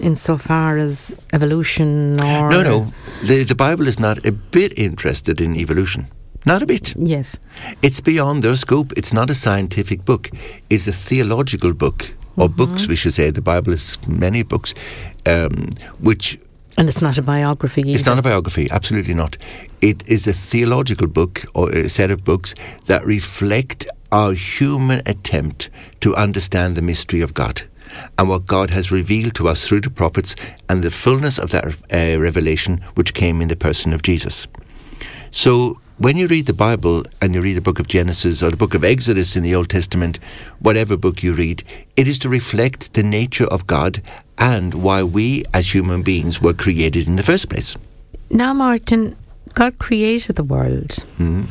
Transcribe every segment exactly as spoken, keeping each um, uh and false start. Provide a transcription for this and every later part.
insofar as evolution or... No, no. The, the Bible is not a bit interested in evolution. Not a bit. Yes. It's beyond their scope. It's not a scientific book. It's a theological book, or mm-hmm. books, we should say. The Bible is many books, um, which... And it's not a biography either. It's not a biography, absolutely not. It is a theological book, or a set of books that reflect our human attempt to understand the mystery of God and what God has revealed to us through the prophets and the fullness of that uh, revelation which came in the person of Jesus. So when you read the Bible and you read the book of Genesis or the book of Exodus in the Old Testament, whatever book you read, it is to reflect the nature of God and why we as human beings were created in the first place. Now, Martin, God created the world, mm-hmm.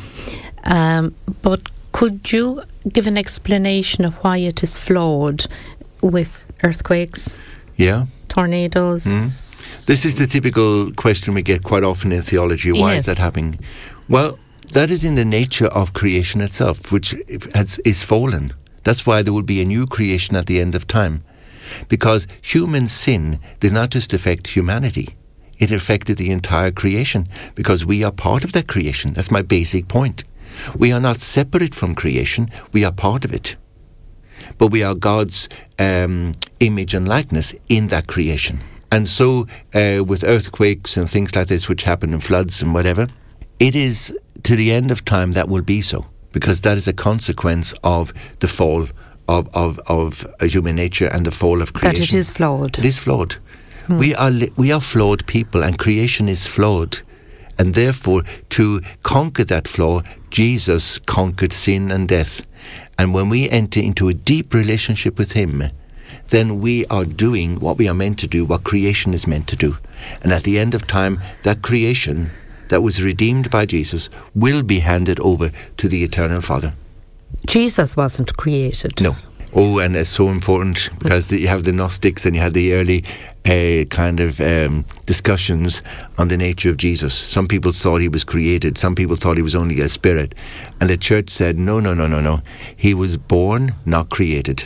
um, but could you give an explanation of why it is flawed with earthquakes? Yeah. Tornadoes? Mm. This is the typical question we get quite often in theology. Why yes. is that happening? Well, that is in the nature of creation itself, which has, is fallen. That's why there will be a new creation at the end of time. Because human sin did not just affect humanity. It affected the entire creation, because we are part of that creation. That's my basic point. We are not separate from creation. We are part of it. But we are God's um, image and likeness in that creation. And so uh, with earthquakes and things like this, which happen in floods and whatever, it is to the end of time that will be so, because that is a consequence of the fall of, of, of human nature and the fall of creation. That it is flawed. It is flawed. Hmm. We are li- we are flawed people, and creation is flawed. And therefore, to conquer that flaw, Jesus conquered sin and death. And when we enter into a deep relationship with Him, then we are doing what we are meant to do, what creation is meant to do. And at the end of time, that creation that was redeemed by Jesus will be handed over to the Eternal Father. Jesus wasn't created. No. Oh, and it's so important, because the, you have the Gnostics and you have the early uh, kind of um, discussions on the nature of Jesus. Some people thought He was created. Some people thought He was only a spirit. And the church said, no, no, no, no, no. He was born, not created.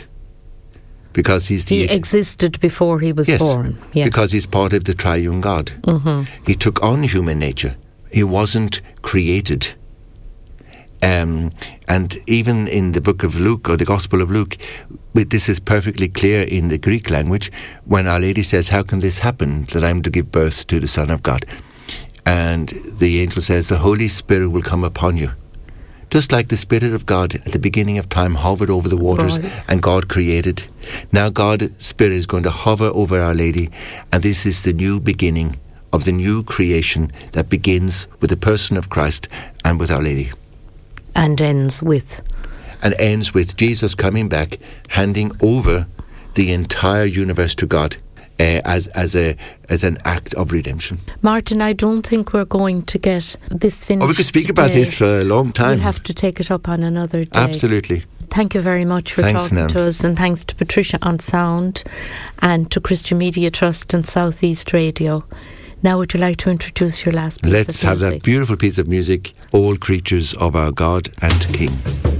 Because he's the... He existed before He was yes, born. Yes, because He's part of the triune God. Mm-hmm. He took on human nature. He wasn't created. Um, and even in the book of Luke, or the Gospel of Luke, this is perfectly clear in the Greek language, when Our Lady says, how can this happen, that I'm to give birth to the Son of God? And the angel says, the Holy Spirit will come upon you. Just like the Spirit of God at the beginning of time hovered over the waters, right, and God created. Now God's Spirit is going to hover over Our Lady, and this is the new beginning of the new creation that begins with the person of Christ and with Our Lady. And ends with? And ends with Jesus coming back, handing over the entire universe to God uh, as as a as an act of redemption. Martin, I don't think we're going to get this finished. Oh, we could speak today. about this for a long time. We'll have to take it up on another day. Absolutely. Thank you very much for thanks, talking Nan. to us, and thanks to Patricia on sound and to Christian Media Trust and Southeast Radio. Now, would you like to introduce your last piece Let's of music? Let's have that beautiful piece of music, All Creatures of Our God and King.